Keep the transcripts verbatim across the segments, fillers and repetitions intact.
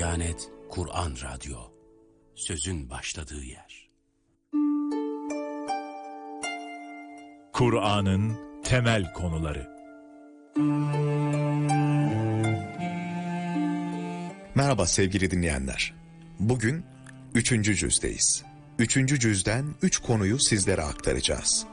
Diyanet Kur'an Radyo, sözün başladığı yer. Kur'an'ın temel konuları. Merhaba sevgili dinleyenler. Bugün üçüncü cüzdeyiz. Üçüncü cüzden üç konuyu sizlere aktaracağız.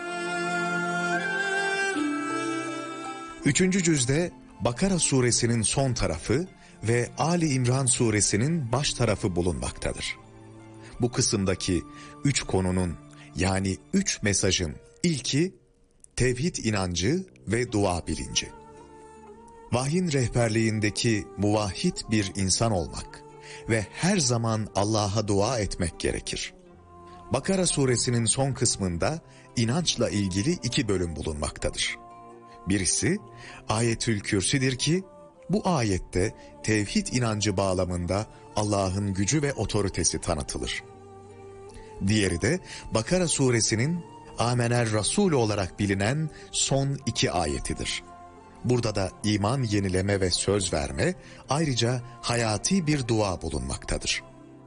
Üçüncü cüzde Bakara suresinin son tarafı ve Ali İmran suresinin baş tarafı bulunmaktadır. Bu kısımdaki üç konunun yani üç mesajın ilki tevhid inancı ve dua bilinci. Vahyin rehberliğindeki muvahhid bir insan olmak ve her zaman Allah'a dua etmek gerekir. Bakara suresinin son kısmında inançla ilgili iki bölüm bulunmaktadır. Birisi Ayetül Kürsi'dir ki bu ayette tevhid inancı bağlamında Allah'ın gücü ve otoritesi tanıtılır. Diğeri de Bakara suresinin Amener Rasul olarak bilinen son iki ayetidir. Burada da iman yenileme ve söz verme, ayrıca hayati bir dua bulunmaktadır.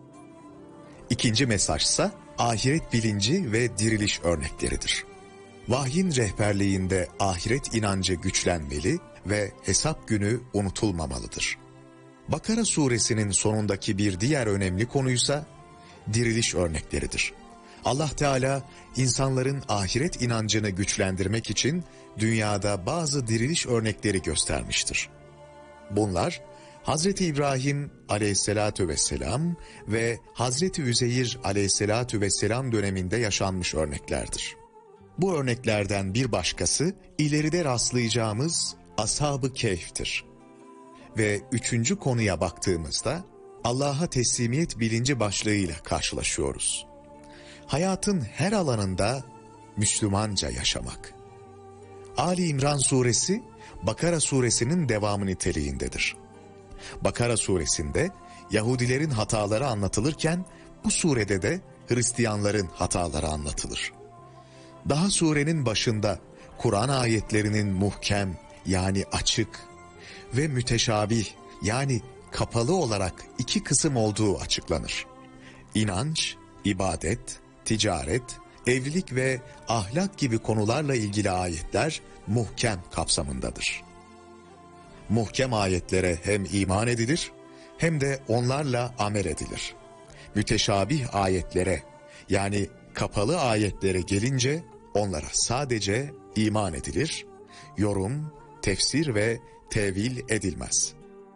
İkinci mesajsa ahiret bilinci ve diriliş örnekleridir. Vahyin rehberliğinde ahiret inancı güçlenmeli ve hesap günü unutulmamalıdır. Bakara suresinin sonundaki bir diğer önemli konuysa diriliş örnekleridir. Allah Teala insanların ahiret inancını güçlendirmek için dünyada bazı diriliş örnekleri göstermiştir. Bunlar Hazreti İbrahim aleyhissalatu vesselam ve Hazreti Üzeyir aleyhissalatu vesselam döneminde yaşanmış örneklerdir. Bu örneklerden bir başkası ileride rastlayacağımız Ashab-ı Kehf'tir. Ve üçüncü konuya baktığımızda Allah'a teslimiyet bilinci başlığıyla karşılaşıyoruz. Hayatın her alanında Müslümanca yaşamak. Ali İmran suresi Bakara suresinin devamı niteliğindedir. Bakara suresinde Yahudilerin hataları anlatılırken bu surede de Hristiyanların hataları anlatılır. Daha surenin başında Kur'an ayetlerinin muhkem yani açık ve müteşabih yani kapalı olarak iki kısım olduğu açıklanır. İnanç, ibadet, ticaret, evlilik ve ahlak gibi konularla ilgili ayetler muhkem kapsamındadır. Muhkem ayetlere hem iman edilir hem de onlarla amel edilir. Müteşabih ayetlere yani kapalı ayetlere gelince onlara sadece iman edilir, yorum, tefsir ve tevil edilmez.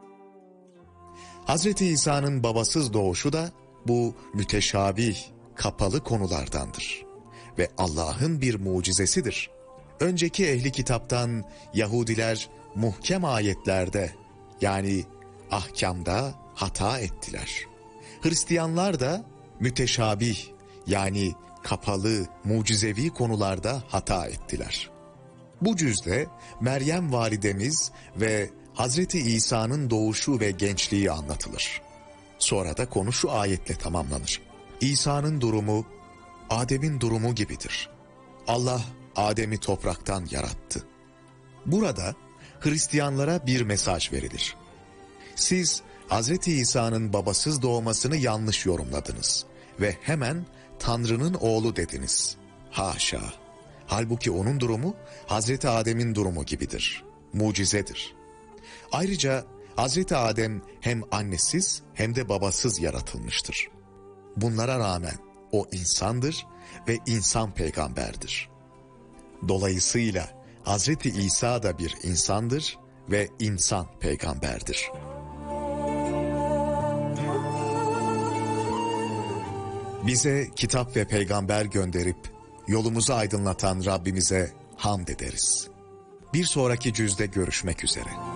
Hazreti İsa'nın babasız doğuşu da bu müteşabih, kapalı konulardandır ve Allah'ın bir mucizesidir. Önceki ehli kitaptan Yahudiler muhkem ayetlerde yani ahkamda hata ettiler. Hristiyanlar da müteşabih yani kapalı, mucizevi konularda hata ettiler. Bu cüzde Meryem validemiz ve Hazreti İsa'nın doğuşu ve gençliği anlatılır. Sonra da konu şu ayetle tamamlanır. İsa'nın durumu, Adem'in durumu gibidir. Allah Adem'i topraktan yarattı. Burada Hristiyanlara bir mesaj verilir. Siz Hazreti İsa'nın babasız doğmasını yanlış yorumladınız ve hemen Tanrı'nın oğlu dediniz. Haşa! Halbuki onun durumu Hazreti Adem'in durumu gibidir. Mucizedir. Ayrıca Hazreti Adem hem annesiz hem de babasız yaratılmıştır. Bunlara rağmen o insandır ve insan peygamberdir. Dolayısıyla Hazreti İsa da bir insandır ve insan peygamberdir. Bize kitap ve peygamber gönderip yolumuzu aydınlatan Rabbimize hamd ederiz. Bir sonraki cüzde görüşmek üzere.